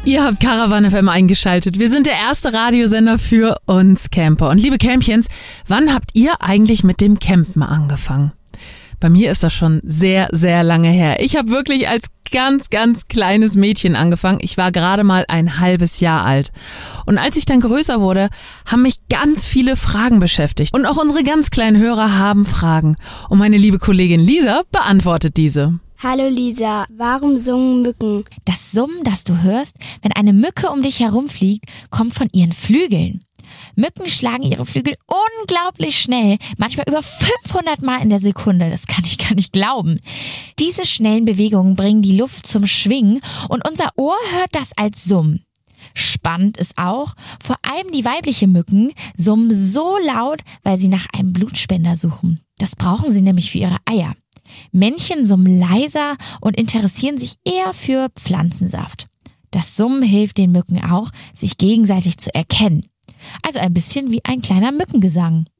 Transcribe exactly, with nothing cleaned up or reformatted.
Ihr habt Caravan F M eingeschaltet. Wir sind der erste Radiosender für uns Camper. Und liebe Campchens, wann habt ihr eigentlich mit dem Campen angefangen? Bei mir ist das schon sehr, sehr lange her. Ich habe wirklich als ganz, ganz kleines Mädchen angefangen. Ich war gerade mal ein halbes Jahr alt. Und als ich dann größer wurde, haben mich ganz viele Fragen beschäftigt. Und auch unsere ganz kleinen Hörer haben Fragen. Und meine liebe Kollegin Lisa beantwortet diese. Hallo Lisa, warum summen Mücken? Das Summen, das du hörst, wenn eine Mücke um dich herumfliegt, kommt von ihren Flügeln. Mücken schlagen ihre Flügel unglaublich schnell, manchmal über fünfhundert Mal in der Sekunde. Das kann ich gar nicht glauben. Diese schnellen Bewegungen bringen die Luft zum Schwingen und unser Ohr hört das als Summen. Spannend ist auch, vor allem die weiblichen Mücken summen so laut, weil sie nach einem Blutspender suchen. Das brauchen sie nämlich für ihre Eier. Männchen summen leiser und interessieren sich eher für Pflanzensaft. Das Summen hilft den Mücken auch, sich gegenseitig zu erkennen. Also ein bisschen wie ein kleiner Mückengesang.